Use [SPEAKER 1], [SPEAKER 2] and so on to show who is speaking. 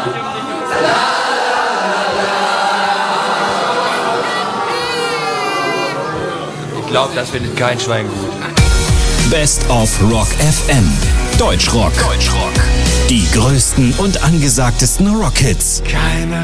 [SPEAKER 1] Ich glaube, das findet kein Schwein gut.
[SPEAKER 2] Best of Rock FM. Deutschrock. Die größten und angesagtesten Rockhits.
[SPEAKER 3] Keine